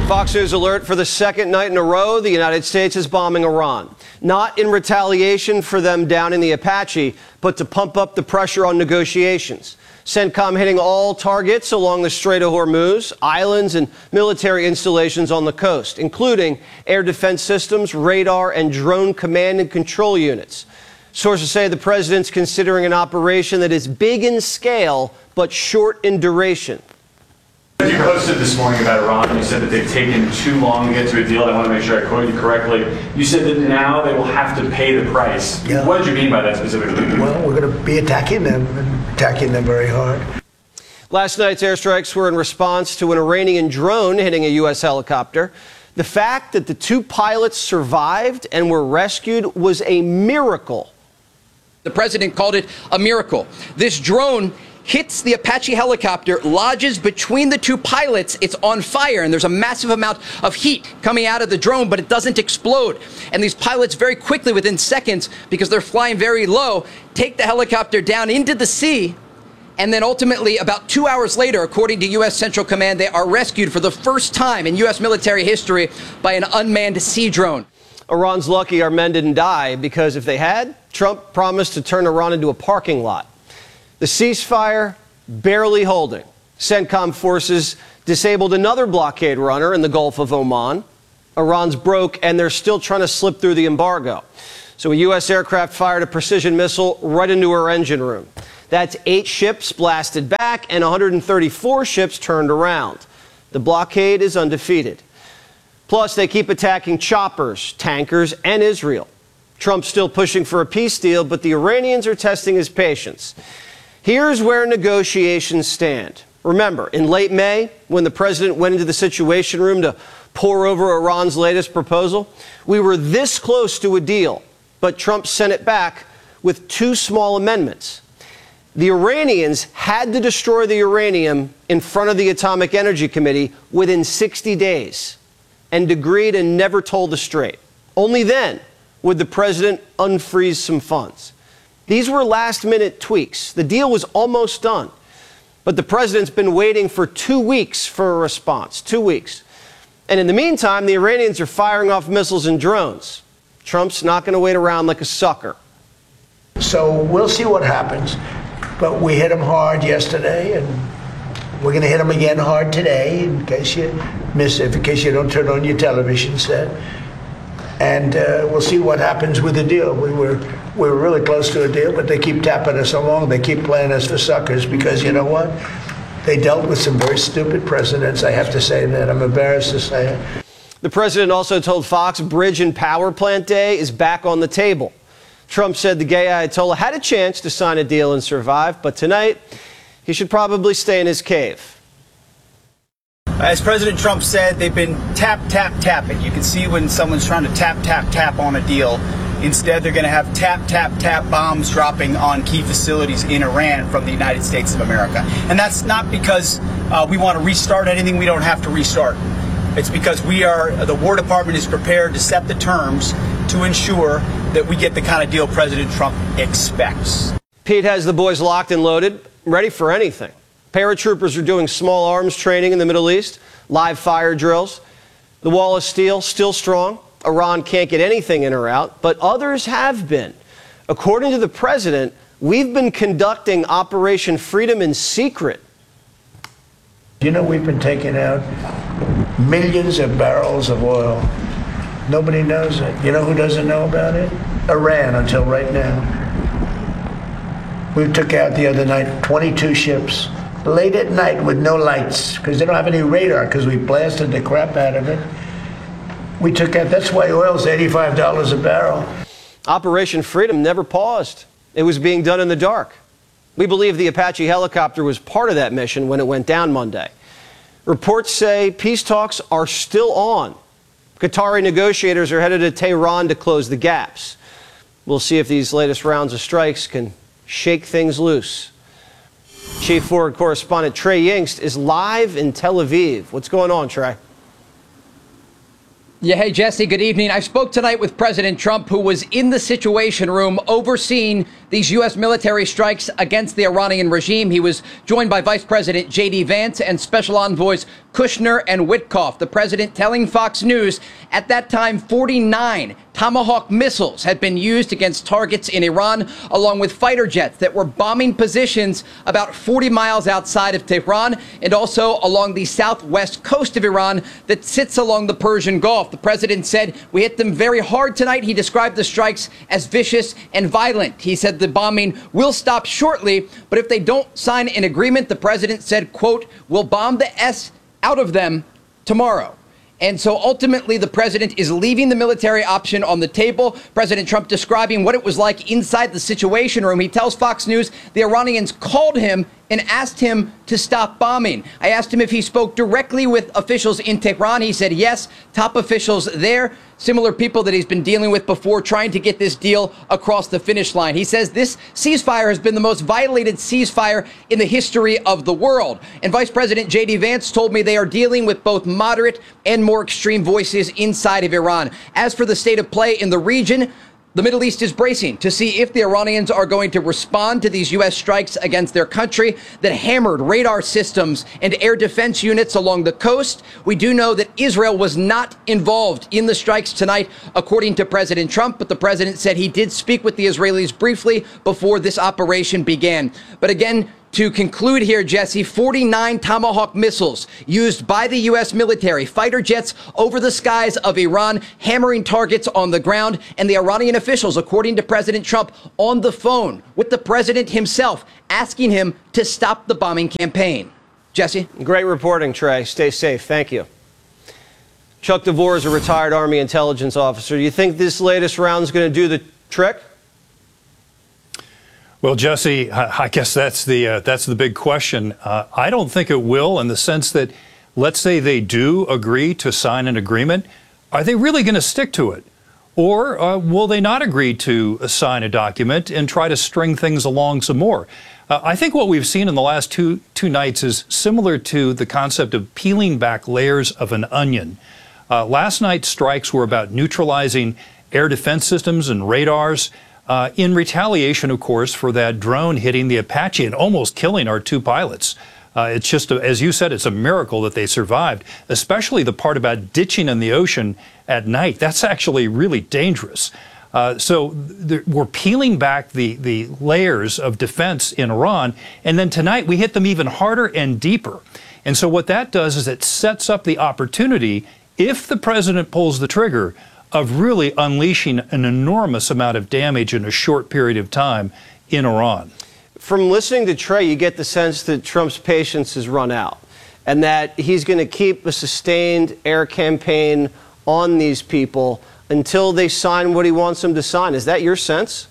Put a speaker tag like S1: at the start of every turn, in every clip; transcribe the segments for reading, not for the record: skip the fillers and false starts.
S1: Fox News alert: for the second night in a row, the United States is bombing Iran. Not in retaliation for them downing the Apache, but to pump up the pressure on negotiations. CENTCOM hitting all targets along the Strait of Hormuz, islands and military installations on the coast, including air defense systems, radar, and drone command and control units. Sources say the president's considering an operation that is big in scale, but short in duration.
S2: You posted this morning about Iran. You said that they've taken too long to get to a deal. I want to make sure I quote you correctly. You said that now they will have to pay the price.
S3: Yeah.
S2: What did you mean by that specifically?
S3: Well, we're going to be attacking them very hard.
S1: Last night's airstrikes were in response to an Iranian drone hitting a U.S. helicopter. The fact that the two pilots survived and were rescued was a miracle.
S4: The president called it a miracle. This drone hits the Apache helicopter, lodges between the two pilots. It's on fire, and there's a massive amount of heat coming out of the drone, but it doesn't explode. And these pilots very quickly, within seconds, because they're flying very low, take the helicopter down into the sea. And then ultimately, about 2 hours later, according to U.S. Central Command, they are rescued for the first time in U.S. military history by an unmanned sea drone.
S1: Iran's lucky our men didn't die, because if they had, Trump promised to turn Iran into a parking lot. The ceasefire barely holding. CENTCOM forces disabled another blockade runner in the Gulf of Oman. Iran's broke, and they're still trying to slip through the embargo. So a U.S. aircraft fired a precision missile right into her engine room. That's 8 ships blasted back and 134 ships turned around. The blockade is undefeated. Plus, they keep attacking choppers, tankers, and Israel. Trump's still pushing for a peace deal, but the Iranians are testing his patience. Here's where negotiations stand. Remember, in late May, when the president went into the Situation Room to pore over Iran's latest proposal, we were this close to a deal, but Trump sent it back with 2 small amendments. The Iranians had to destroy the uranium in front of the Atomic Energy Committee within 60 days and agreed and never told the Strait. Only then would the president unfreeze some funds. These were last-minute tweaks. The deal was almost done. But the president's been waiting for 2 weeks for a response. 2 weeks. And in the meantime, the Iranians are firing off missiles and drones. Trump's not going to wait around like a sucker.
S3: So we'll see what happens. But we hit them hard yesterday, and we're going to hit them again hard today, in case you miss it, in case you don't turn on your television set. And we'll see what happens with the deal. We were really close to a deal, but they keep tapping us along. They keep playing us for suckers because, you know what? They dealt with some very stupid presidents. I have to say that. I'm embarrassed to say it.
S1: The president also told Fox Bridge and Power Plant Day is back on the table. Trump said the gay Ayatollah had a chance to sign a deal and survive, but tonight he should probably stay in his cave.
S5: As President Trump said, they've been tapping. You can see when someone's trying to tap on a deal. Instead, they're going to have tap bombs dropping on key facilities in Iran from the United States of America. And that's not because we want to restart anything we don't have to restart. It's because the War Department is prepared to set the terms to ensure that we get the kind of deal President Trump expects.
S1: Pete has the boys locked and loaded, ready for anything. Paratroopers are doing small arms training in the Middle East, live fire drills. The wall of steel still strong. Iran can't get anything in or out, but others have been. According to the president, we've been conducting Operation Freedom in secret.
S3: You know, we've been taking out millions of barrels of oil. Nobody knows it. You know who doesn't know about it? Iran, until right now. We took out the other night 22 ships. Late at night with no lights, because they don't have any radar, because we blasted the crap out of it. We took out, that's why oil's $85 a barrel.
S1: Operation Freedom never paused. It was being done in the dark. We believe the Apache helicopter was part of that mission when it went down Monday. Reports say peace talks are still on. Qatari negotiators are headed to Tehran to close the gaps. We'll see if these latest rounds of strikes can shake things loose. Chief Forward Correspondent Trey Yingst is live in Tel Aviv. What's going on, Trey?
S4: Yeah, hey, Jesse, good evening. I spoke tonight with President Trump, who was in the Situation Room overseeing these U.S. military strikes against the Iranian regime. He was joined by Vice President J.D. Vance and Special Envoys Kushner and Witkoff. The president telling Fox News at that time 49 Tomahawk missiles had been used against targets in Iran, along with fighter jets that were bombing positions about 40 miles outside of Tehran and also along the southwest coast of Iran that sits along the Persian Gulf. The president said, "We hit them very hard tonight." He described the strikes as vicious and violent. He said the bombing will stop shortly, but if they don't sign an agreement, the president said, quote, "we'll bomb the S out of them tomorrow." And so ultimately, the president is leaving the military option on the table. President Trump describing what it was like inside the Situation Room. He tells Fox News the Iranians called him and asked him to stop bombing. I asked him if he spoke directly with officials in Tehran. He said yes, top officials there, similar people that he's been dealing with before, trying to get this deal across the finish line. He says this ceasefire has been the most violated ceasefire in the history of the world. And Vice President J.D. Vance told me they are dealing with both moderate and more extreme voices inside of Iran. As for the state of play in the region, the Middle East is bracing to see if the Iranians are going to respond to these U.S. strikes against their country that hammered radar systems and air defense units along the coast. We do know that Israel was not involved in the strikes tonight, according to President Trump, but the president said he did speak with the Israelis briefly before this operation began. But again, to conclude here, Jesse, 49 Tomahawk missiles used by the U.S. military, fighter jets over the skies of Iran, hammering targets on the ground, and the Iranian officials, according to President Trump, on the phone with the president himself, asking him to stop the bombing campaign. Jesse?
S1: Great reporting, Trey. Stay safe. Thank you. Chuck DeVore is a retired Army intelligence officer. Do you think this latest round is going to do the trick?
S6: Well, Jesse, I guess that's the big question. I don't think it will, in the sense that, let's say they do agree to sign an agreement. Are they really going to stick to it? Or will they not agree to sign a document and try to string things along some more? I think what we've seen in the last two nights is similar to the concept of peeling back layers of an onion. Last night's strikes were about neutralizing air defense systems and radars, in retaliation, of course, for that drone hitting the Apache and almost killing our two pilots. It's just, as you said, it's a miracle that they survived, especially the part about ditching in the ocean at night. That's actually really dangerous. So we're peeling back the layers of defense in Iran, and then tonight we hit them even harder and deeper. And so what that does is it sets up the opportunity, if the president pulls the trigger, of really unleashing an enormous amount of damage in a short period of time in Iran.
S1: From listening to Trey, you get the sense that Trump's patience has run out and that he's going to keep a sustained air campaign on these people until they sign what he wants them to sign. Is that your sense?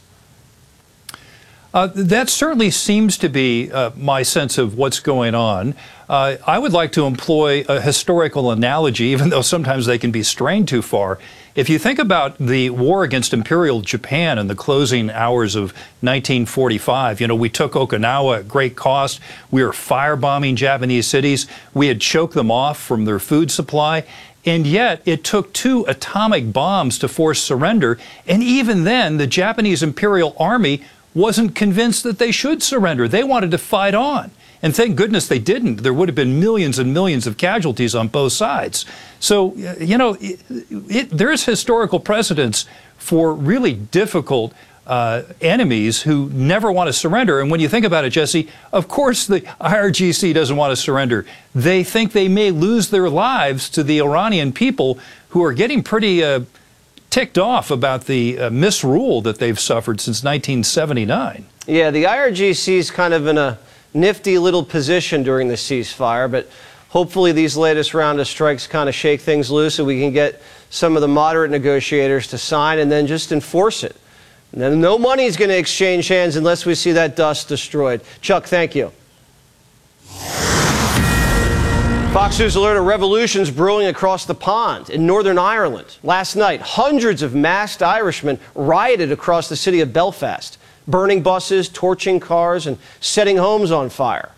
S6: That certainly seems to be my sense of what's going on. I would like to employ a historical analogy, even though sometimes they can be strained too far. If you think about the war against Imperial Japan in the closing hours of 1945, you know, we took Okinawa at great cost. We were firebombing Japanese cities. We had choked them off from their food supply. And yet it took 2 atomic bombs to force surrender. And even then, the Japanese Imperial Army wasn't convinced that they should surrender. They wanted to fight on. And thank goodness they didn't. There would have been millions and millions of casualties on both sides. So, you know, there's historical precedence for really difficult enemies who never want to surrender. And when you think about it, Jesse, of course the IRGC doesn't want to surrender. They think they may lose their lives to the Iranian people, who are getting pretty ticked off about the misrule that they've suffered since 1979.
S1: Yeah, the IRGC is kind of in a nifty little position during the ceasefire, but hopefully these latest round of strikes kind of shake things loose so we can get some of the moderate negotiators to sign and then just enforce it. And then no money is going to exchange hands unless we see that dust destroyed. Chuck, thank you. Fox News alert: a revolution's brewing across the pond in Northern Ireland. Last night, hundreds of masked Irishmen rioted across the city of Belfast, burning buses, torching cars, and setting homes on fire.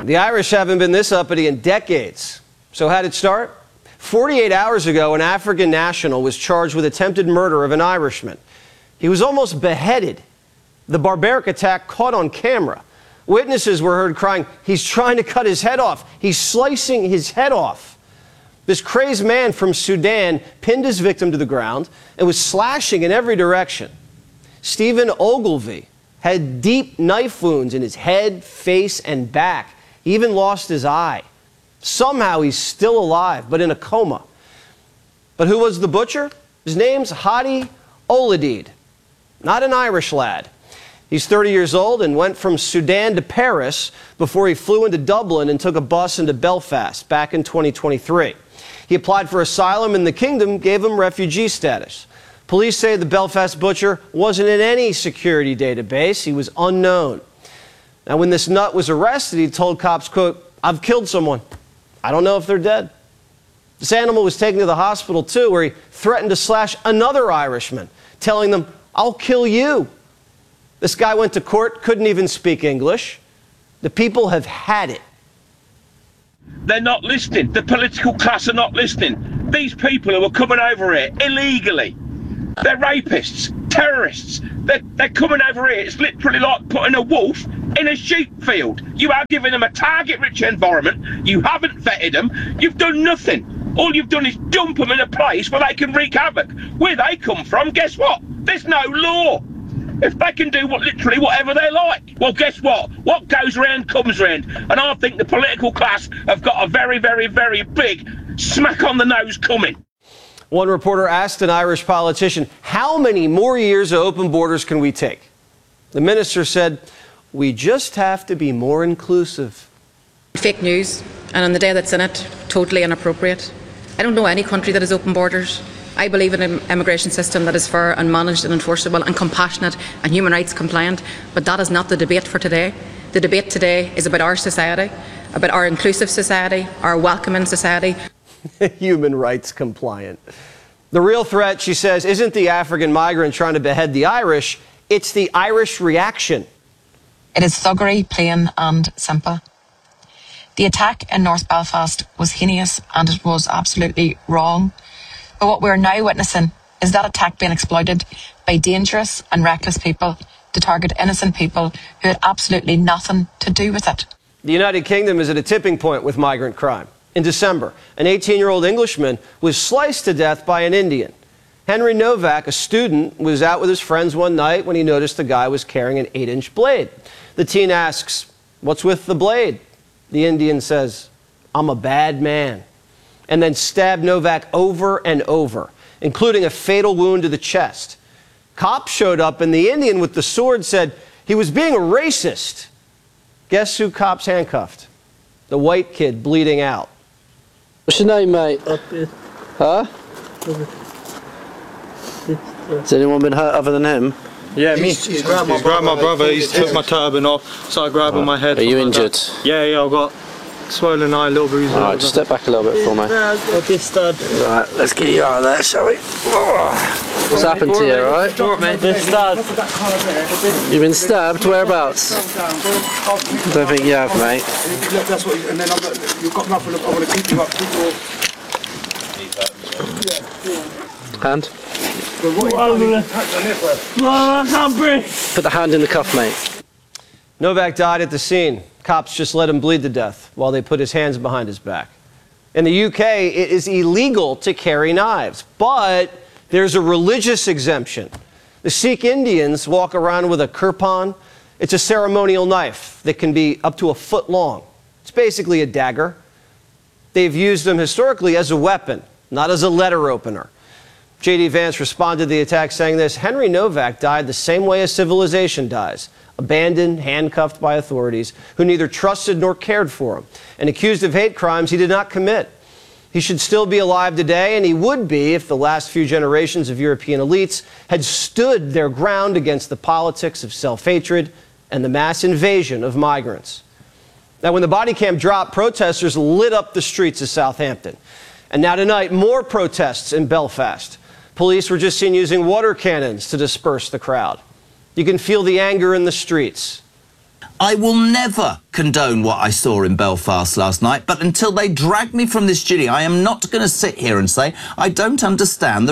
S1: The Irish haven't been this uppity in decades. So how'd it start? 48 hours ago, an African national was charged with attempted murder of an Irishman. He was almost beheaded. The barbaric attack caught on camera. Witnesses were heard crying, "He's trying to cut his head off. He's slicing his head off." This crazed man from Sudan pinned his victim to the ground and was slashing in every direction. Stephen Ogilvie had deep knife wounds in his head, face, and back. He even lost his eye. Somehow he's still alive, but in a coma. But who was the butcher? His name's Hadi Oladid, not an Irish lad. He's 30 years old and went from Sudan to Paris before he flew into Dublin and took a bus into Belfast back in 2023. He applied for asylum and the kingdom gave him refugee status. Police say the Belfast butcher wasn't in any security database. He was unknown. Now, when this nut was arrested, he told cops, quote, "I've killed someone. I don't know if they're dead." This animal was taken to the hospital, too, where he threatened to slash another Irishman, telling them, "I'll kill you." This guy went to court, couldn't even speak English. The people have had it.
S7: They're not listening. The political class are not listening. These people who are coming over here illegally, they're rapists, terrorists. They're coming over here. It's literally like putting a wolf in a sheep field. You are giving them a target-rich environment. You haven't vetted them. You've done nothing. All you've done is dump them in a place where they can wreak havoc. Where they come from, guess what? There's no law. If they can do literally whatever they like, well, guess what? What goes around comes around. And I think the political class have got a very, very, very big smack on the nose coming.
S1: One reporter asked an Irish politician, "How many more years of open borders can we take?" The minister said, "We just have to be more inclusive."
S8: Fake news, and on the day that's in it, totally inappropriate. I don't know any country that has open borders. I believe in an immigration system that is fair and managed and enforceable and compassionate and human rights compliant, but that is not the debate for today. The debate today is about our society, about our inclusive society, our welcoming society.
S1: Human rights compliant. The real threat, she says, isn't the African migrant trying to behead the Irish, it's the Irish reaction.
S9: It is thuggery, plain and simple. The attack in North Belfast was heinous and it was absolutely wrong. But what we're now witnessing is that attack being exploited by dangerous and reckless people to target innocent people who had absolutely nothing to do with it.
S1: The United Kingdom is at a tipping point with migrant crime. In December, an 18-year-old Englishman was sliced to death by an Indian. Henry Novak, a student, was out with his friends one night when he noticed the guy was carrying an 8-inch blade. The teen asks, "What's with the blade?" The Indian says, "I'm a bad man," and then stabbed Novak over and over, including a fatal wound to the chest. Cops showed up, and the Indian with the sword said he was being a racist. Guess who cops handcuffed? The white kid bleeding out.
S10: What's your name, mate? Huh? Has anyone been hurt other than him?
S11: Yeah, me. He's grabbed my brother. He's took my turban off, started grabbing my head.
S10: Are you injured?
S11: Yeah, I've got swollen eye, little bruise.
S10: Alright, just step back a little bit for me. Right, let's get you out of there, shall we? What's happened to you, alright?
S11: Been stabbed.
S10: You've been stabbed? Whereabouts? Don't think you have, mate.
S12: That's what. And then you've got nothing. I want to keep you up.
S10: Hand?
S12: I can't breathe.
S10: Put the hand in the cuff, mate.
S1: Novak died at the scene. Cops just let him bleed to death while they put his hands behind his back. In the UK, it is illegal to carry knives, but there's a religious exemption. The Sikh Indians walk around with a kirpan. It's a ceremonial knife that can be up to a foot long. It's basically a dagger. They've used them historically as a weapon, not as a letter opener. J.D. Vance responded to the attack saying this, "Henry Novak died the same way a civilization dies, abandoned, handcuffed by authorities who neither trusted nor cared for him, and accused of hate crimes he did not commit. He should still be alive today, and he would be if the last few generations of European elites had stood their ground against the politics of self-hatred and the mass invasion of migrants." Now, when the body cam dropped, protesters lit up the streets of Southampton. And now tonight, more protests in Belfast. Police were just seen using water cannons to disperse the crowd. You can feel the anger in the streets.
S13: I will never condone what I saw in Belfast last night, but until they drag me from this duty, I am not going to sit here and say I don't understand the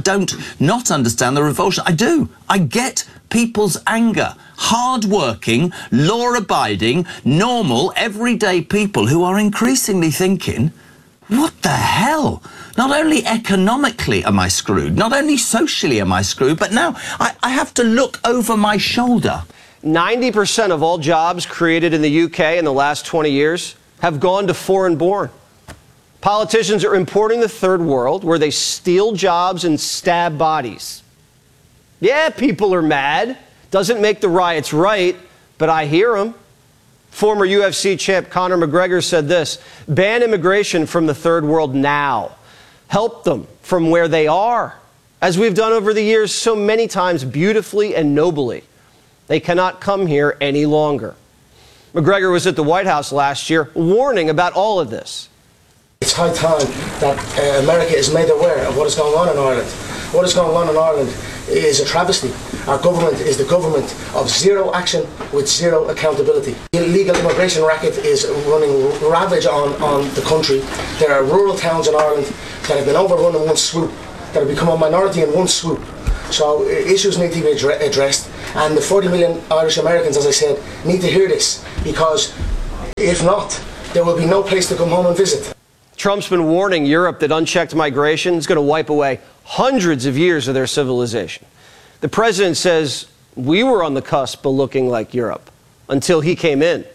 S13: revulsion. I do. I get people's anger. Hard-working, law-abiding, normal, everyday people who are increasingly thinking, what the hell? Not only economically am I screwed, not only socially am I screwed, but now I have to look over my shoulder.
S1: 90% of all jobs created in the UK in the last 20 years have gone to foreign-born. Politicians are importing the third world where they steal jobs and stab bodies. Yeah, people are mad. Doesn't make the riots right, but I hear them. Former UFC champ Conor McGregor said this: ban immigration from the third world now. Help them from where they are, as we've done over the years so many times beautifully and nobly. They cannot come here any longer. McGregor was at the White House last year warning about all of this.
S14: It's high time that America is made aware of what is going on in Ireland. What is going on in Ireland is a travesty. Our government is the government of zero action with zero accountability. The illegal immigration racket is running ravage on the country. There are rural towns in Ireland that have been overrun in one swoop, that have become a minority in one swoop. So issues need to be addressed, and the 40 million Irish Americans, as I said, need to hear this, because if not, there will be no place to come home and visit.
S1: Trump's been warning Europe that unchecked migration is going to wipe away hundreds of years of their civilization. The president says we were on the cusp of looking like Europe until he came in.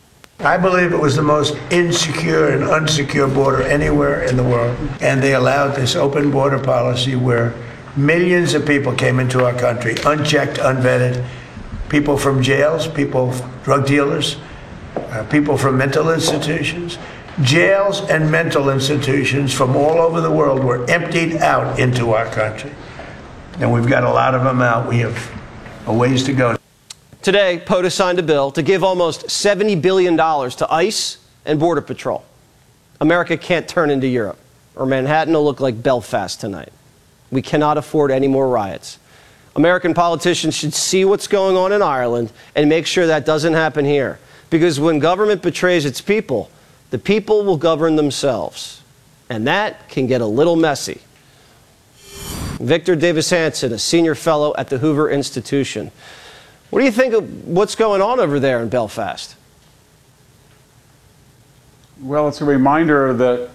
S3: I believe it was the most insecure and unsecure border anywhere in the world. And they allowed this open border policy where millions of people came into our country, unchecked, unvetted. People from jails, people, drug dealers, people from mental institutions. Jails and mental institutions from all over the world were emptied out into our country. And we've got a lot of them out. We have a ways to go.
S1: Today, POTUS signed a bill to give almost $70 billion to ICE and Border Patrol. America can't turn into Europe, or Manhattan will look like Belfast tonight. We cannot afford any more riots. American politicians should see what's going on in Ireland and make sure that doesn't happen here. Because when government betrays its people, the people will govern themselves. And that can get a little messy. Victor Davis Hanson, a senior fellow at the Hoover Institution. What do you think of what's going on over there in Belfast?
S15: Well, it's a reminder that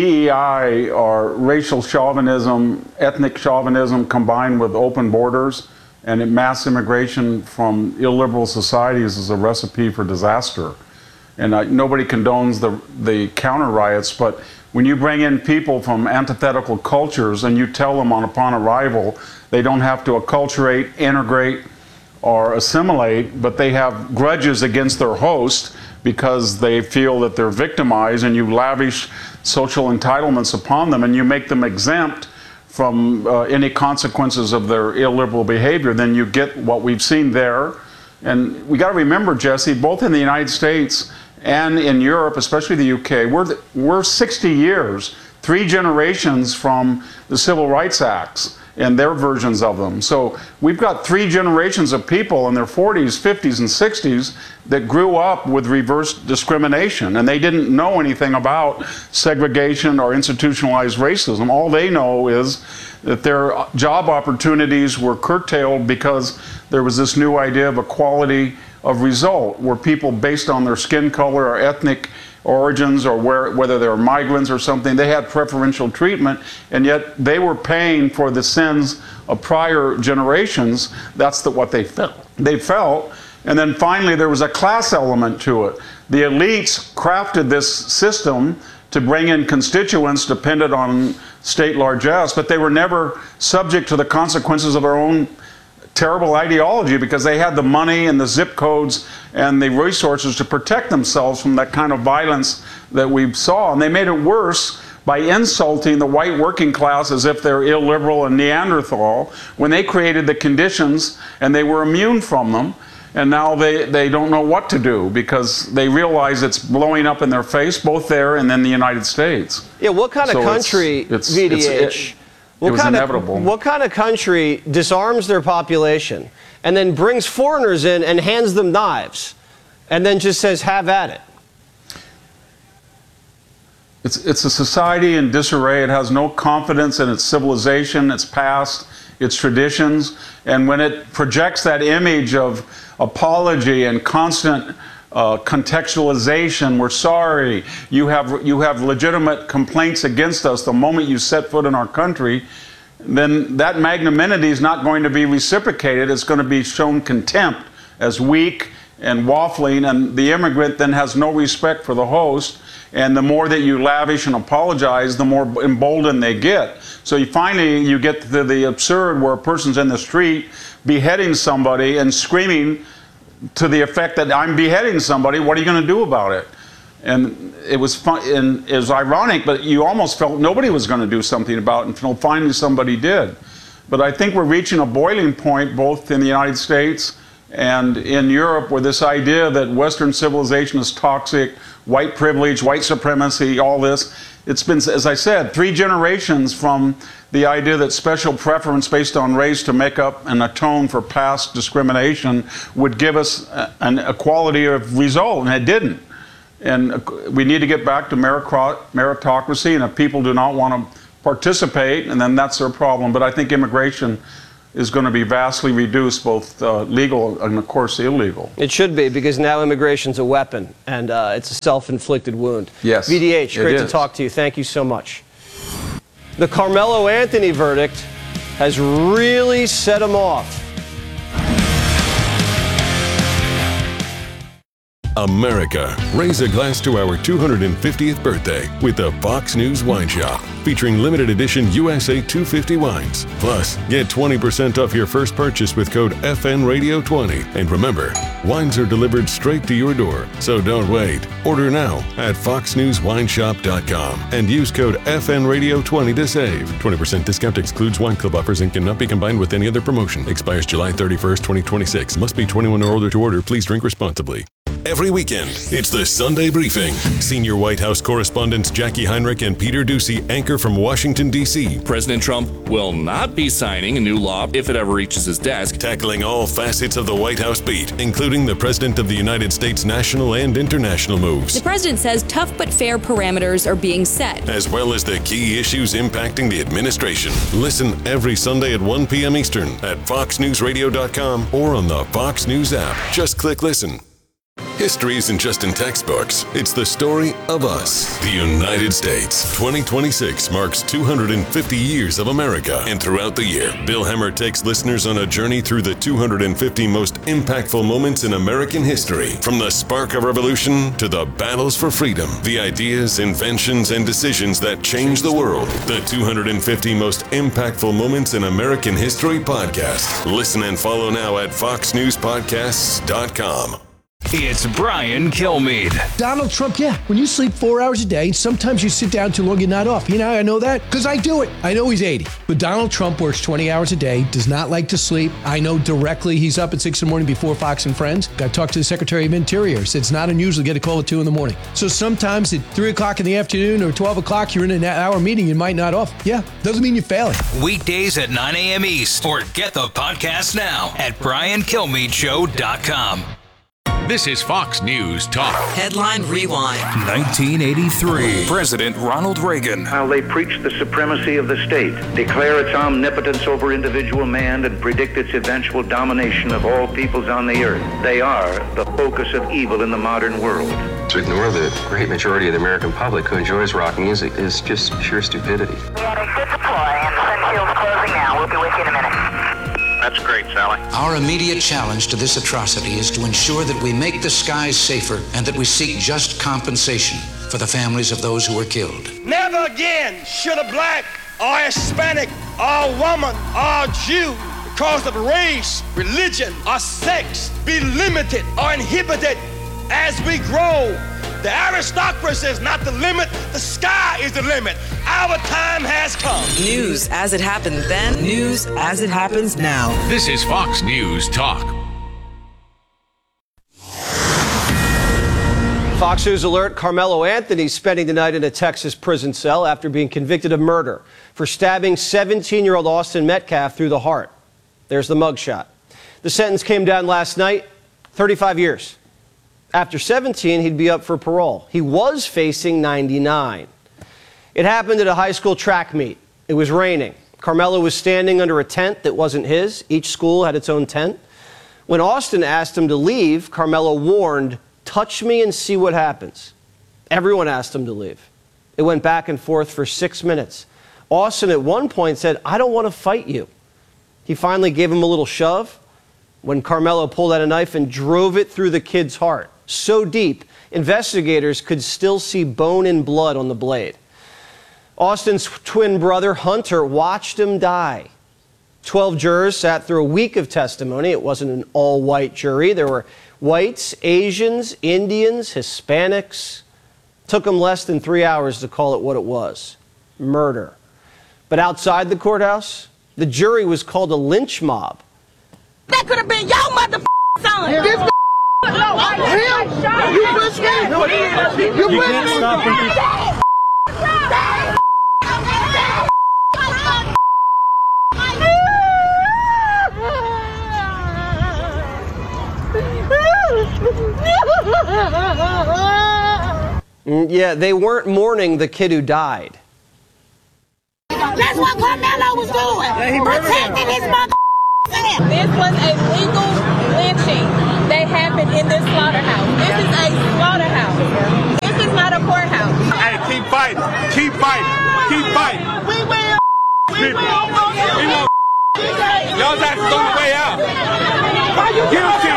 S15: DEI, or racial chauvinism, ethnic chauvinism combined with open borders and mass immigration from illiberal societies, is a recipe for disaster. And nobody condones the counter riots, but when you bring in people from antithetical cultures and you tell them upon arrival they don't have to acculturate, integrate, or assimilate, but they have grudges against their host because they feel that they're victimized, and you lavish social entitlements upon them and you make them exempt from any consequences of their illiberal behavior, then you get what we've seen there. And we got to remember, Jesse, both in the United States and in Europe, especially the UK, we're 60 years, 3 generations from the Civil Rights Acts and their versions of them. So we've got 3 generations of people in their 40s, 50s, and 60s that grew up with reverse discrimination, and they didn't know anything about segregation or institutionalized racism. All they know is that their job opportunities were curtailed because there was this new idea of equality of result, where people, based on their skin color or ethnic origins, or whether they're migrants or something, they had preferential treatment, and yet they were paying for the sins of prior generations. That's what they felt. And then finally there was a class element to it. The elites crafted this system to bring in constituents dependent on state largesse, but they were never subject to the consequences of their own terrible ideology, because they had the money and the zip codes and the resources to protect themselves from that kind of violence that we saw. And they made it worse by insulting the white working class as if they're illiberal and Neanderthal, when they created the conditions and they were immune from them. And now they don't know what to do, because they realize it's blowing up in their face, both there and in the United States.
S1: Yeah, what kind of country, VDH,
S15: it was inevitable.
S1: What kind of country disarms their population and then brings foreigners in and hands them knives and then just says, have at it.
S15: It's a society in disarray. It has no confidence in its civilization, its past, its traditions. And when it projects that image of apology and constant contextualization, we're sorry, you have legitimate complaints against us the moment you set foot in our country, then that magnanimity is not going to be reciprocated. It's going to be shown contempt as weak and waffling, and the immigrant then has no respect for the host. And the more that you lavish and apologize, the more emboldened they get. So finally you get to the absurd where a person's in the street beheading somebody and screaming to the effect that I'm beheading somebody, what are you going to do about it? And it was fun, and it was ironic, but you almost felt nobody was going to do something about it until finally somebody did. But I think we're reaching a boiling point both in the United States and in Europe where this idea that Western civilization is toxic, white privilege, white supremacy, all this, it's been, as I said, 3 generations from the idea that special preference based on race to make up and atone for past discrimination would give us an equality of result, and it didn't. And we need to get back to meritocracy, and if people do not want to participate, and then that's their problem. But I think immigration is going to be vastly reduced, both legal and, of course, illegal.
S1: It should be, because now immigration's a weapon, and it's a self-inflicted wound.
S15: Yes.
S1: VDH, great to talk to you. Thank you so much. The Carmelo Anthony verdict has really set him off.
S16: America, raise a glass to our 250th birthday with the Fox News Wine Shop, featuring limited edition USA 250 wines. Plus, get 20% off your first purchase with code FNRadio20. And remember, wines are delivered straight to your door, so don't wait. Order now at foxnewswineshop.com and use code FNRadio20 to save. 20% discount excludes wine club offers and cannot be combined with any other promotion. Expires July 31st, 2026. Must be 21 or older to order. Please drink responsibly. Every weekend, it's the Sunday Briefing. Senior White House correspondents Jackie Heinrich and Peter Doocy anchor from Washington, D.C.
S17: President Trump will not be signing a new law if it ever reaches his desk.
S16: Tackling all facets of the White House beat, including the President of the United States' national and international moves.
S18: The president says tough but fair parameters are being set,
S16: as well as the key issues impacting the administration. Listen every Sunday at 1 p.m. Eastern at foxnewsradio.com or on the Fox News app. Just click listen. History isn't just in textbooks. It's the story of us, the United States. 2026 marks 250 years of America. And throughout the year, Bill Hemmer takes listeners on a journey through the 250 most impactful moments in American history. From the spark of revolution to the battles for freedom, the ideas, inventions, and decisions that changed the world. The 250 most impactful moments in American history podcast. Listen and follow now at foxnewspodcasts.com.
S19: It's Brian Kilmeade.
S20: Donald Trump, yeah. When you sleep 4 hours a day, sometimes you sit down too long, you're not off. You know how I know that? Because I do it. I know he's 80. But Donald Trump works 20 hours a day, does not like to sleep. I know directly he's up at 6 in the morning before Fox and Friends. Got to talk to the Secretary of Interior. Said it's not unusual to get a call at 2 in the morning. So sometimes at 3 o'clock in the afternoon or 12 o'clock, you're in an hour meeting, you might not off. Yeah, doesn't mean you're failing.
S19: Weekdays at 9 a.m. East. Or get the podcast now at BrianKilmeadeShow.com. This is Fox News Talk.
S21: Headline Rewind.
S19: 1983. President Ronald Reagan.
S22: How they preach the supremacy of the state, declare its omnipotence over individual man, and predict its eventual domination of all peoples on the earth. They are the focus of evil in the modern world.
S23: To ignore the great majority of the American public who enjoys rock music is just pure stupidity.
S24: We had a good deploy, and the sun shield's closing now. We'll be with you in a minute.
S22: That's great, Sally.
S25: Our immediate challenge to this atrocity is to ensure that we make the skies safer and that we seek just compensation for the families of those who were killed.
S26: Never again should a black or Hispanic or woman or Jew, because of race, religion, or sex, be limited or inhibited as we grow. The aristocracy is not the limit, the sky is the limit. Our time has come.
S21: News as it happened then, news as it happens now.
S19: This is Fox News Talk.
S1: Fox News alert, Carmelo Anthony spending the night in a Texas prison cell after being convicted of murder for stabbing 17-year-old Austin Metcalf through the heart. There's the mugshot. The sentence came down last night, 35 years. After 17, he'd be up for parole. He was facing 99. It happened at a high school track meet. It was raining. Carmelo was standing under a tent that wasn't his. Each school had its own tent. When Austin asked him to leave, Carmelo warned, "Touch me and see what happens." Everyone asked him to leave. It went back and forth for 6 minutes. Austin at one point said, "I don't want to fight you." He finally gave him a little shove when Carmelo pulled out a knife and drove it through the kid's heart. So deep, investigators could still see bone and blood on the blade. Austin's twin brother, Hunter, watched him die. 12 jurors sat through a week of testimony. It wasn't an all-white jury. There were whites, Asians, Indians, Hispanics. Took them less than 3 hours to call it what it was: murder. But outside the courthouse, the jury was called a lynch mob.
S2: That could have been your mother son. You can't stop him.
S1: Yeah, they weren't mourning the kid who died.
S2: That's what Carmelo was doing. Protecting his mother.
S4: This was a legal lynching that happened in this slaughterhouse. This is a slaughterhouse. This is not a courthouse.
S26: Hey, keep fighting. Keep fighting. Keep fighting.
S2: We will. We will.
S26: Y'all got to go the way out. Guilty.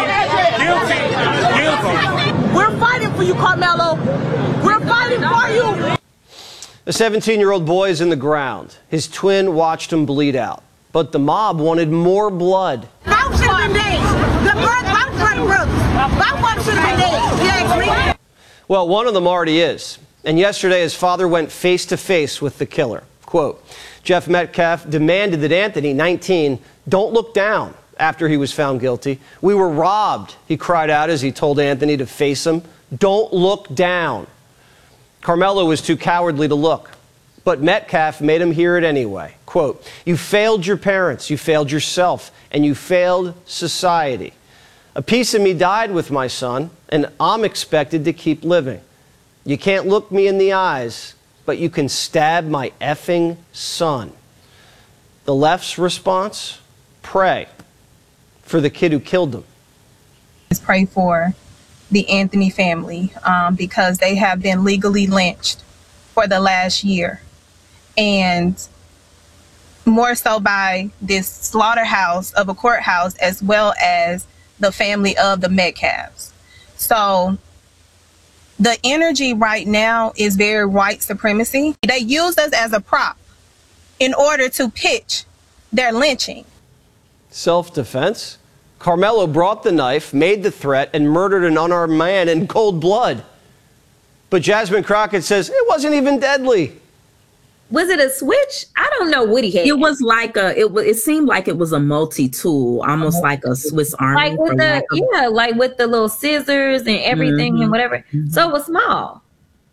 S2: We're fighting for you, Carmelo. We're fighting for you.
S1: The 17-year-old boy is in the ground. His twin watched him bleed out. But the mob wanted more blood.
S2: Both should have been dead. The both brothers. Both should have been dead. You ask me?
S1: Well, one of them already is. And yesterday, his father went face-to-face with the killer. Quote, Jeff Metcalf demanded that Anthony, 19, don't look down after he was found guilty. "We were robbed," he cried out as he told Anthony to face him. "Don't look down." Carmelo was too cowardly to look, but Metcalf made him hear it anyway. Quote, "You failed your parents, you failed yourself, and you failed society. A piece of me died with my son, and I'm expected to keep living. You can't look me in the eyes, but you can stab my effing son." The left's response? Pray for the kid who killed him.
S4: Pray for the Anthony family because they have been legally lynched for the last year. And more so by this slaughterhouse of a courthouse as well as the family of the Metcalfs. So the energy right now is very white supremacy. They used us as a prop in order to pitch their lynching.
S1: Self-defense? Carmelo brought the knife, made the threat, and murdered an unarmed man in cold blood. But Jasmine Crockett says it wasn't even deadly.
S5: Was it a switch? I don't know what he had. It was like it seemed like it was a multi-tool, almost like a Swiss Army.
S6: Like with like with the little scissors and everything and whatever. So it was small.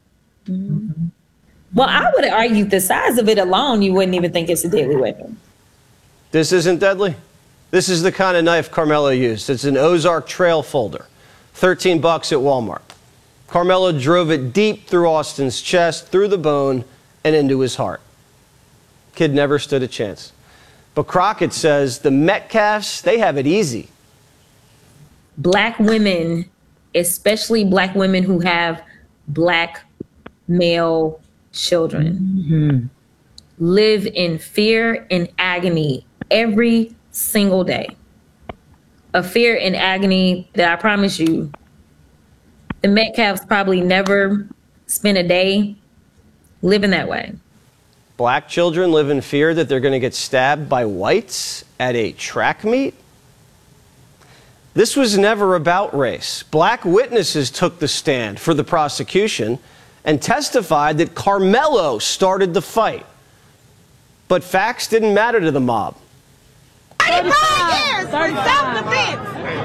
S5: Well, I would argue the size of it alone, you wouldn't even think it's a deadly weapon.
S1: This isn't deadly? This is the kind of knife Carmelo used. It's an Ozark Trail folder. $13 at Walmart. Carmelo drove it deep through Austin's chest, through the bone, and into his heart. Kid never stood a chance. But Crockett says the Metcalfs, they have it easy.
S5: Black women, especially black women who have black male children, live in fear and agony every single day. A fear and agony that I promise you, the Metcalfs probably never spent a day living that way.
S1: Black children live in fear that they're going to get stabbed by whites at a track meet? This was never about race. Black witnesses took the stand for the prosecution and testified that Carmelo started the fight. But facts didn't matter to the mob.
S2: 35 years for self-defense.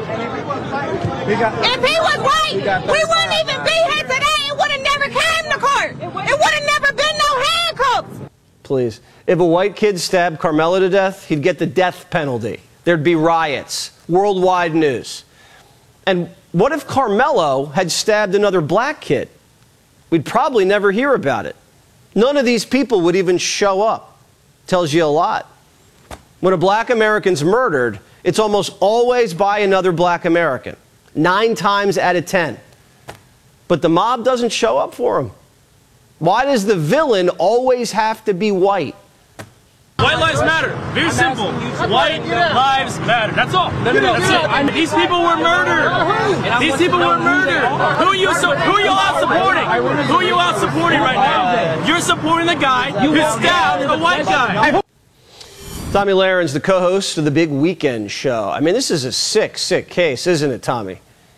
S2: If he was white, we wouldn't even be here today. It would have never came to court. It would have never been no handcuffs.
S1: Please. If a white kid stabbed Carmelo to death, he'd get the death penalty. There'd be riots, worldwide news. And What if Carmelo had stabbed another black kid? We'd probably never hear about it. None of these people would even show up. Tells you a lot. When a black American's murdered, it's almost always by another black American. 9 times out of 10. But the mob doesn't show up for him. Why does the villain always have to be white?
S7: White lives matter. Very simple. White lives matter. That's all. That's it. These people were murdered. These people were murdered. Who are you out supporting? Who are you out supporting right now? You're supporting the guy who stabbed the white guy.
S1: Tomi Lahren's the co-host of the Big Weekend Show. I mean, this is a sick, sick case, isn't it, Tommy?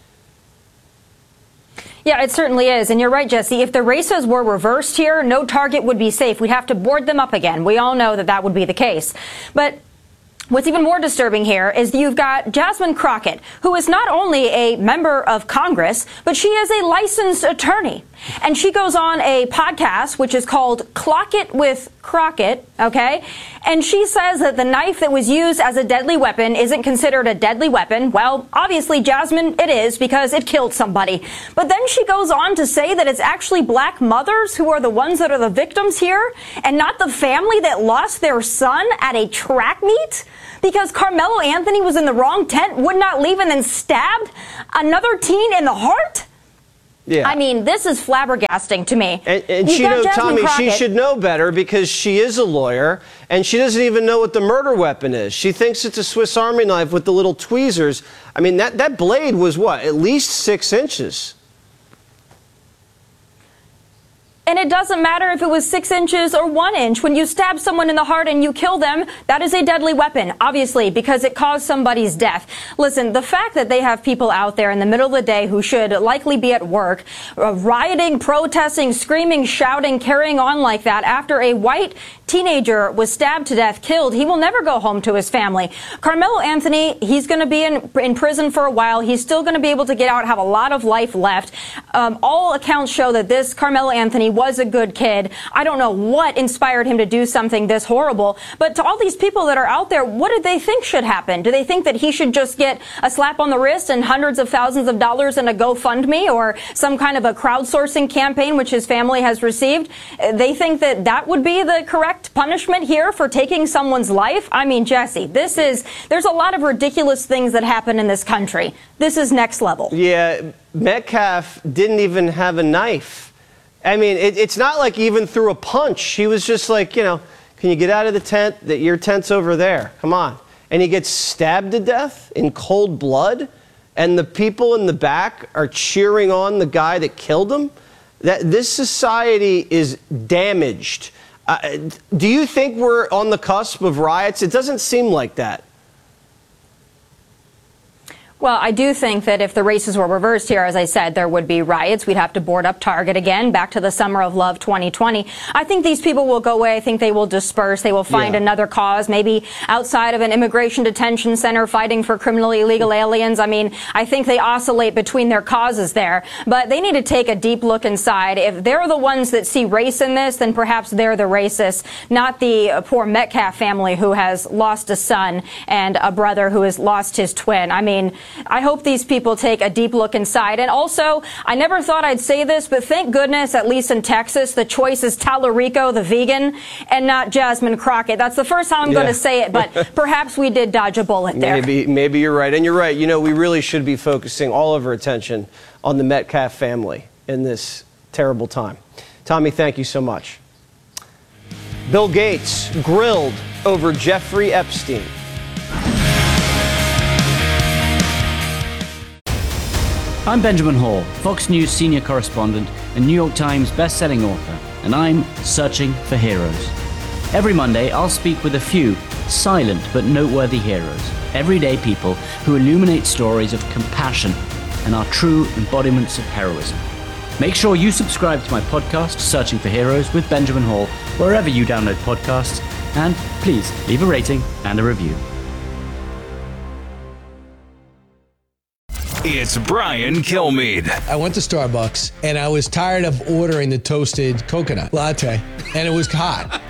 S8: Yeah, it certainly is. And you're right, Jesse. If the races were reversed here, no target would be safe. We'd have to board them up again. We all know that that would be the case. But what's even more disturbing here is you've got Jasmine Crockett, who is not only a member of Congress, but she is a licensed attorney. And she goes on a podcast, which is called Clock It with Crockett, okay? And she says that the knife that was used as a deadly weapon isn't considered a deadly weapon. Well, obviously, Jasmine, it is because it killed somebody. But then she goes on to say that it's actually black mothers who are the ones that are the victims here and not the family that lost their son at a track meet because Carmelo Anthony was in the wrong tent, would not leave, and then stabbed another teen in the heart?
S1: Yeah.
S8: I mean, this is flabbergasting to me.
S1: And she knows, Tommy, she should know better because she is a lawyer and she doesn't even know what the murder weapon is. She thinks it's a Swiss Army knife with the little tweezers. I mean, that blade was what, at least 6 inches?
S8: And it doesn't matter if it was 6 inches or 1 inch. When you stab someone in the heart and you kill them, that is a deadly weapon, obviously, because it caused somebody's death. Listen, the fact that they have people out there in the middle of the day who should likely be at work, rioting, protesting, screaming, shouting, carrying on like that after a white teenager was stabbed to death, killed, he will never go home to his family. Carmelo Anthony, he's going to be in prison for a while. He's still going to be able to get out, have a lot of life left. All accounts show that this Carmelo Anthony was a good kid. I don't know what inspired him to do something this horrible, but to all these people that are out there, what do they think should happen? Do they think that he should just get a slap on the wrist and hundreds of thousands of dollars in a GoFundMe or some kind of a crowdsourcing campaign which his family has received? They think that that would be the correct punishment here for taking someone's life? I mean, Jesse, there's a lot of ridiculous things that happen in this country. This is next level.
S1: Yeah, Metcalf didn't even have a knife. I mean, it's not like he even threw a punch. He was just like, you know, can you get out of the tent? Your tent's over there. Come on. And he gets stabbed to death in cold blood, and the people in the back are cheering on the guy that killed him. This society is damaged. Do you think we're on the cusp of riots? It doesn't seem like that.
S8: Well, I do think that if the races were reversed here, as I said, there would be riots. We'd have to board up Target again, back to the Summer of Love 2020. I think these people will go away. I think they will disperse. They will find another cause, maybe outside of an immigration detention center fighting for criminally illegal aliens. I mean, I think they oscillate between their causes there. But they need to take a deep look inside. If they're the ones that see race in this, then perhaps they're the racists, not the poor Metcalf family who has lost a son and a brother who has lost his twin. I mean, I hope these people take a deep look inside. And also, I never thought I'd say this, but thank goodness, at least in Texas, the choice is Tallarico, the vegan, and not Jasmine Crockett. That's the first time I'm going to say it, but perhaps we did dodge a bullet there.
S1: Maybe you're right. And you're right. You know, we really should be focusing all of our attention on the Metcalf family in this terrible time. Tommy, thank you so much. Bill Gates grilled over Jeffrey Epstein.
S9: I'm Benjamin Hall, Fox News senior correspondent and New York Times best-selling author, and I'm searching for heroes. Every Monday, I'll speak with a few silent but noteworthy heroes, everyday people who illuminate stories of compassion and are true embodiments of heroism. Make sure you subscribe to my podcast, Searching for Heroes with Benjamin Hall, wherever you download podcasts, and please leave a rating and a review.
S19: It's Brian Kilmeade.
S20: I went to Starbucks and I was tired of ordering the toasted coconut latte, and it was hot.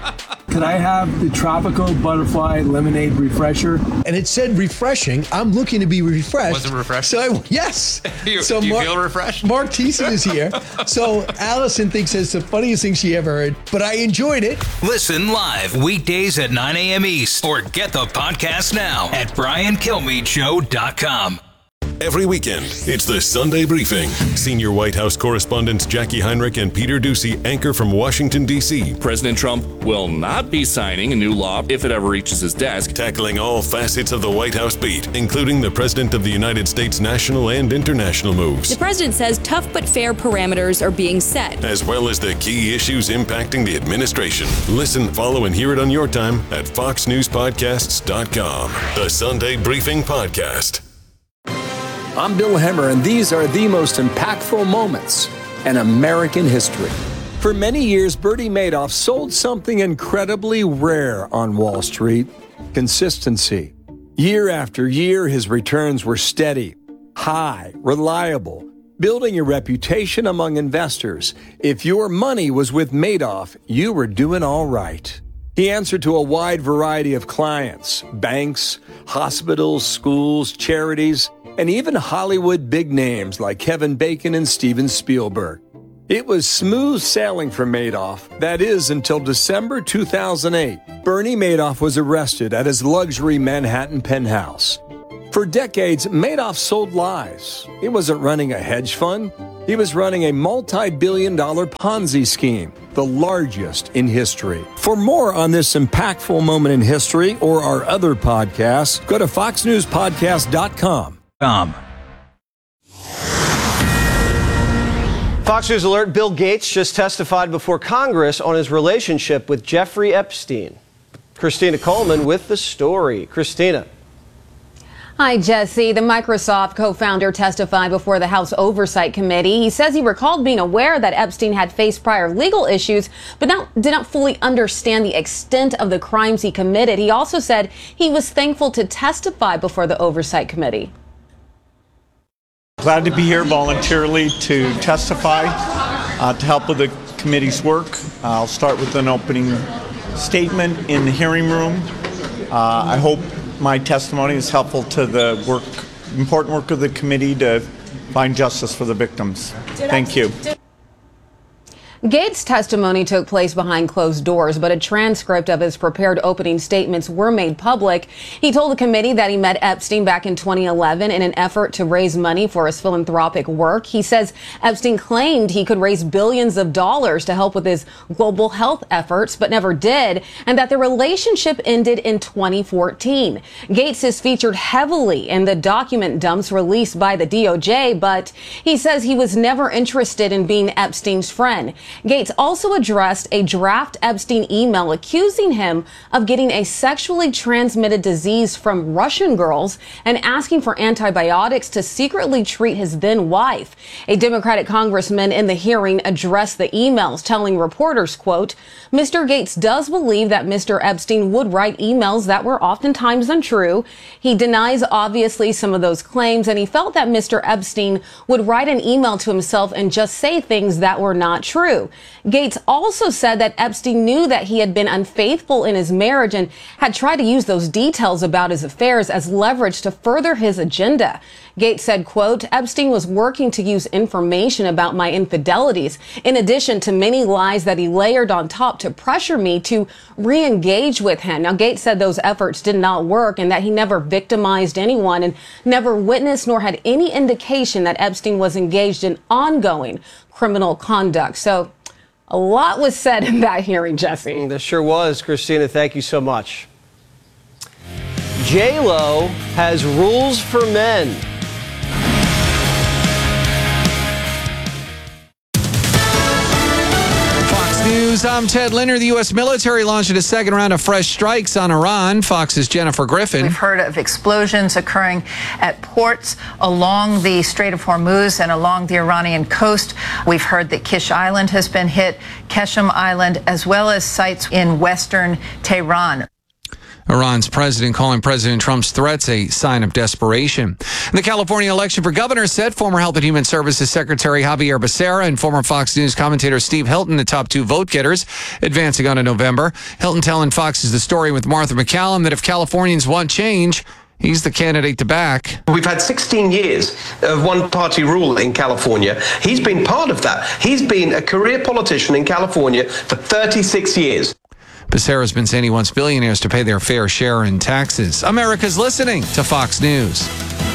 S3: Could I have the tropical butterfly lemonade refresher?
S20: And it said refreshing. I'm looking to be refreshed.
S10: Was it refreshing?
S20: So yes.
S10: Do you feel refreshed?
S20: Mark Thiessen is here. So Allison thinks it's the funniest thing she ever heard, but I enjoyed it.
S19: Listen live weekdays at 9 a.m. East or get the podcast now at BrianKilmeadeShow.com.
S16: Every weekend, it's the Sunday Briefing. Senior White House correspondents Jackie Heinrich and Peter Doocy anchor from Washington, D.C.
S17: President Trump will not be signing a new law if it ever reaches his desk.
S16: Tackling all facets of the White House beat, including the President of the United States' national and international moves.
S18: The president says tough but fair parameters are being set,
S16: as well as the key issues impacting the administration. Listen, follow, and hear it on your time at FoxNewsPodcasts.com. The Sunday Briefing Podcast.
S11: I'm Bill Hemmer, and these are the most impactful moments in American history. For many years, Bernie Madoff sold something incredibly rare on Wall Street: consistency. Year after year, his returns were steady, high, reliable, building a reputation among investors. If your money was with Madoff, you were doing all right. He answered to a wide variety of clients: banks, hospitals, schools, charities, and even Hollywood big names like Kevin Bacon and Steven Spielberg. It was smooth sailing for Madoff. That is, until December 2008. Bernie Madoff was arrested at his luxury Manhattan penthouse. For decades, Madoff sold lies. He wasn't running a hedge fund. He was running a multi-billion-dollar Ponzi scheme, the largest in history. For more on this impactful moment in history or our other podcasts, go to FoxNewsPodcast.com.
S1: Fox News Alert: Bill Gates just testified before Congress on his relationship with Jeffrey Epstein. Christina Coleman with the story. Christina.
S12: Hi, Jesse. The Microsoft co-founder testified before the House Oversight Committee. He says he recalled being aware that Epstein had faced prior legal issues, but did not fully understand the extent of the crimes he committed. He also said he was thankful to testify before the Oversight Committee.
S13: Glad to be here voluntarily to testify, to help with the committee's work. I'll start with an opening statement in the hearing room. I hope my testimony is helpful to the important work of the committee to find justice for the victims. Thank you.
S12: Gates' testimony took place behind closed doors, but a transcript of his prepared opening statements were made public. He told the committee that he met Epstein back in 2011 in an effort to raise money for his philanthropic work. He says Epstein claimed he could raise billions of dollars to help with his global health efforts, but never did, and that the relationship ended in 2014. Gates is featured heavily in the document dumps released by the DOJ, but he says he was never interested in being Epstein's friend. Gates also addressed a draft Epstein email accusing him of getting a sexually transmitted disease from Russian girls and asking for antibiotics to secretly treat his then wife. A Democratic congressman in the hearing addressed the emails, telling reporters, quote, "Mr. Gates does believe that Mr. Epstein would write emails that were oftentimes untrue. He denies obviously some of those claims, and he felt that Mr. Epstein would write an email to himself and just say things that were not true." Gates also said that Epstein knew that he had been unfaithful in his marriage and had tried to use those details about his affairs as leverage to further his agenda. Gates said, quote, "Epstein was working to use information about my infidelities, in addition to many lies that he layered on top to pressure me to re-engage with him." Now, Gates said those efforts did not work and that he never victimized anyone and never witnessed nor had any indication that Epstein was engaged in ongoing criminal conduct. So a lot was said in that hearing, Jesse.
S1: There sure was. Christina, thank you so much. J-Lo has rules for men.
S14: News. I'm Ted Leonard. The U.S. military launched a second round of fresh strikes on Iran. Fox's Jennifer Griffin.
S27: We've heard of explosions occurring at ports along the Strait of Hormuz and along the Iranian coast. We've heard that Kish Island has been hit, Keshem Island, as well as sites in western Tehran.
S14: Iran's president calling President Trump's threats a sign of desperation. The California election for governor set former Health and Human Services Secretary Javier Becerra and former Fox News commentator Steve Hilton, the top two vote getters, advancing on in November. Hilton telling Fox's The Story with Martha McCallum that if Californians want change, he's the candidate to back.
S10: We've had 16 years of one-party rule in California. He's been part of that. He's been a career politician in California for 36 years.
S14: Becerra's been saying he wants billionaires to pay their fair share in taxes. America's listening to Fox News.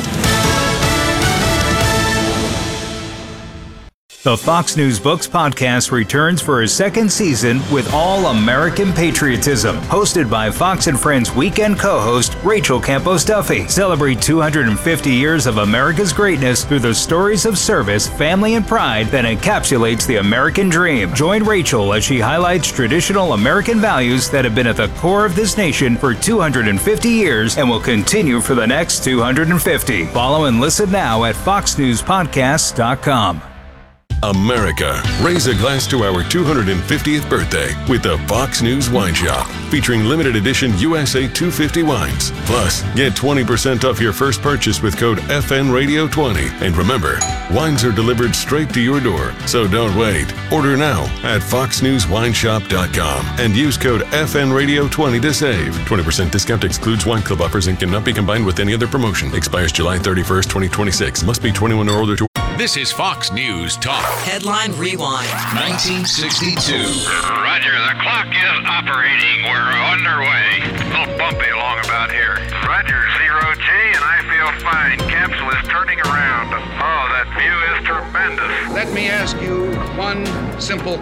S15: The Fox News Books podcast returns for a second season with All American Patriotism, hosted by Fox and Friends weekend co-host Rachel Campos Duffy. Celebrate 250 years of America's greatness through the stories of service, family, and pride that encapsulates the American dream. Join Rachel as she highlights traditional American values that have been at the core of this nation for 250 years and will continue for the next 250. Follow and listen now at foxnewspodcasts.com.
S16: America, raise a glass to our 250th birthday with the Fox News Wine Shop, featuring limited edition USA 250 wines. Plus, get 20% off your first purchase with code FNRadio20. And remember, wines are delivered straight to your door, so don't wait. Order now at foxnewswineshop.com and use code FNRadio20 to save. 20% discount excludes wine club offers and cannot be combined with any other promotion. Expires July 31st, 2026. Must be 21 or older to...
S19: This is Fox News Talk. Headline Rewind. 1962.
S21: Roger, the clock is operating. We're underway. A little bumpy along about here. Roger, 0G, and I feel fine. Capsule is turning around. Oh, that view is tremendous.
S22: Let me ask you one simple